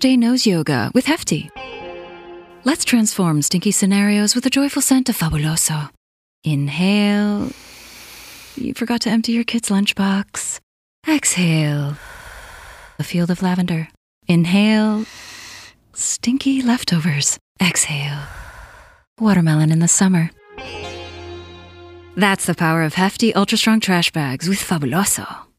Day Nose Yoga with Hefty. Let's transform stinky scenarios with the joyful scent of Fabuloso. Inhale. You forgot to empty your kid's lunchbox. Exhale. A field of lavender. Inhale. Stinky leftovers. Exhale. Watermelon in the summer. That's the power of Hefty Ultra Strong Trash Bags with Fabuloso.